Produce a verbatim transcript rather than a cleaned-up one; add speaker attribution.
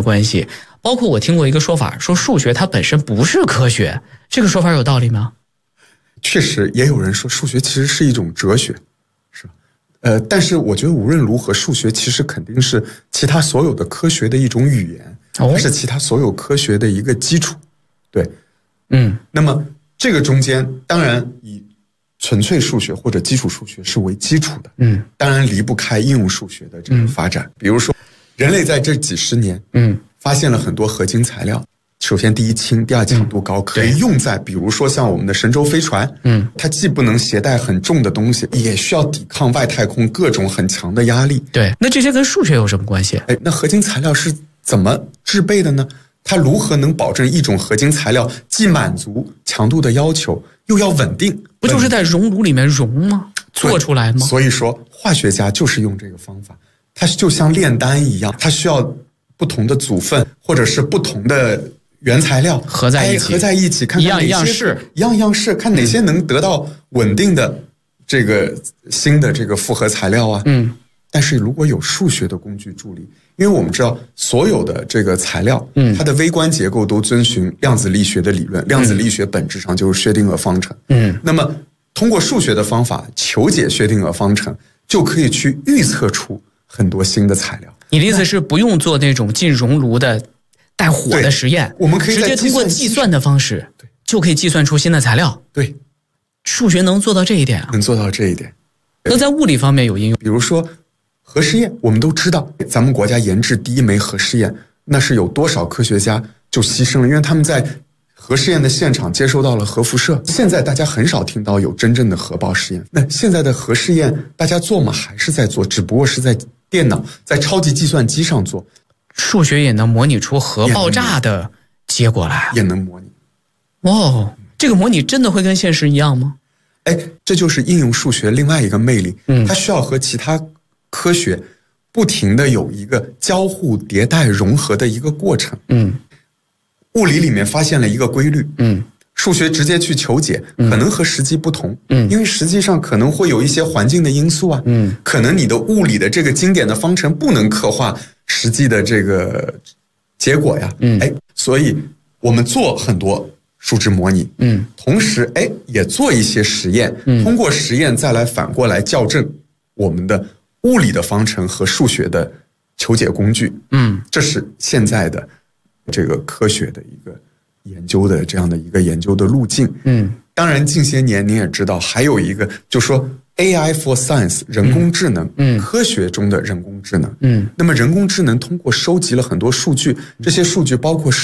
Speaker 1: 关系。包括我听过一个说法，说数学它本身不是科学，这个说法有道理吗？
Speaker 2: 确实，也有人说数学其实是一种哲学，是吧？呃，但是我觉得无论如何，数学其实肯定是其他所有的科学的一种语言，
Speaker 1: 哦、
Speaker 2: 它是其他所有科学的一个基础。对，
Speaker 1: 嗯，
Speaker 2: 那么这个中间当然以纯粹数学或者基础数学是为基础的，
Speaker 1: 嗯，
Speaker 2: 当然离不开应用数学的这个发展。嗯、比如说，人类在这几十年，嗯，发现了很多合金材料。首先，第一轻，第二强度高，嗯、可以用在比如说像我们的神舟飞船，嗯，它既不能携带很重的东西，也需要抵抗外太空各种很强的压力。
Speaker 1: 对，那这些跟数学有什么关系？
Speaker 2: 哎，那合金材料是怎么制备的呢？它如何能保证一种合金材料既满足强度的要求，又要稳定？
Speaker 1: 不就是在熔炉里面熔吗？做出来吗？
Speaker 2: 所以说，化学家就是用这个方法，它就像炼丹一样，它需要不同的组分或者是不同的原材料
Speaker 1: 合在一起，
Speaker 2: 合在一起，看看哪些
Speaker 1: 一样一样试，
Speaker 2: 一样一样试，看哪些能得到稳定的这个新的这个复合材料啊。嗯。但是如果有数学的工具助力，因为我们知道所有的这个材料，嗯，它的微观结构都遵循量子力学的理论，量子力学本质上就是薛定谔方程。嗯。那么通过数学的方法求解薛定谔方程，就可以去预测出很多新的材料。
Speaker 1: 你的意思是不用做那种进熔炉的带火的实验，
Speaker 2: 我们可以
Speaker 1: 直接通过计算的方式，
Speaker 2: 对，
Speaker 1: 就可以计算出新的材料。
Speaker 2: 对，
Speaker 1: 数学能做到这一点啊？
Speaker 2: 能做到这一点。
Speaker 1: 那在物理方面有应用，
Speaker 2: 比如说核试验，我们都知道，咱们国家研制第一枚核试验，那是有多少科学家就牺牲了，因为他们在核试验的现场接收到了核辐射。现在大家很少听到有真正的核爆试验。那现在的核试验大家做吗？还是在做，只不过是在电脑、在超级计算机上做。
Speaker 1: 数学也能模拟出核爆炸的结果来，
Speaker 2: 也能模拟。
Speaker 1: 哦，这个模拟真的会跟现实一样吗？
Speaker 2: 哎，这就是应用数学另外一个魅力。嗯，它需要和其他科学不停的有一个交互迭代融合的一个过程。嗯，物理里面发现了一个规律。嗯，数学直接去求解，可能和实际不同。嗯，因为实际上可能会有一些环境的因素啊。嗯，可能你的物理的这个经典的方程不能刻画实际的这个结果呀。嗯，哎，所以我们做很多数值模拟。嗯，同时哎也做一些实验。嗯，通过实验再来反过来校正我们的物理的方程和数学的求解工具。嗯，这是现在的这个科学的一个研究的这样的一个研究的路径。嗯，当然近些年您也知道，还有一个就说 A I for Science 人工智能。嗯，科学中的人工智能。嗯，那么人工智能通过收集了很多数据，这些数据包括